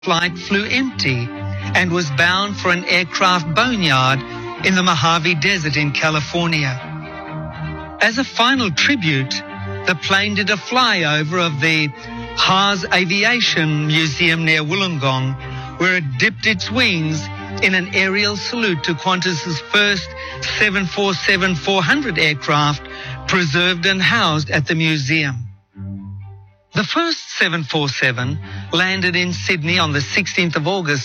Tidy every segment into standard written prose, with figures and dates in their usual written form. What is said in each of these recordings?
flight flew empty and was bound for an aircraft boneyard in the Mojave Desert in California. As a final tribute, the plane did a flyover of the Haas Aviation Museum near Wollongong, where it dipped its wings in an aerial salute to Qantas's first 747-400 aircraft preserved and housed at the museum. The first 747 landed in Sydney on the 16th of August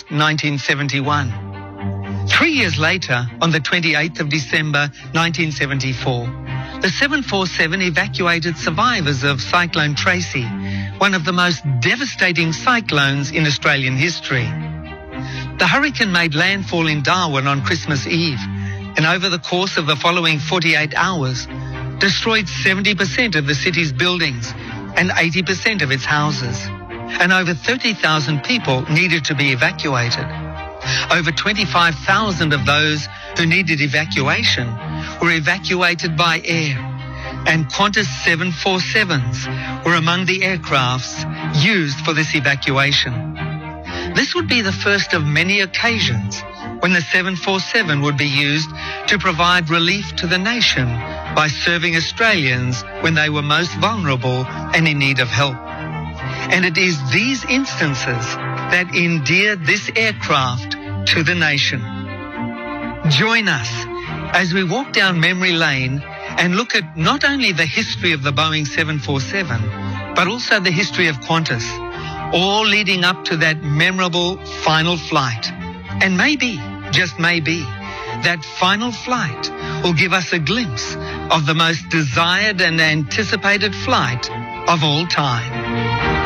1971. 3 years later, on the 28th of December 1974, the 747 evacuated survivors of Cyclone Tracy, one of the most devastating cyclones in Australian history. The hurricane made landfall in Darwin on Christmas Eve, and over the course of the following 48 hours, destroyed 70% of the city's buildings and 80% of its houses, and over 30,000 people needed to be evacuated. Over 25,000 of those who needed evacuation were evacuated by air, and Qantas 747s were among the aircrafts used for this evacuation. This would be the first of many occasions when the 747 would be used to provide relief to the nation by serving Australians when they were most vulnerable and in need of help. And it is these instances that endear this aircraft to the nation. Join us as we walk down memory lane and look at not only the history of the Boeing 747, but also the history of Qantas, all leading up to that memorable final flight. And maybe, just maybe, that final flight will give us a glimpse of the most desired and anticipated flight of all time.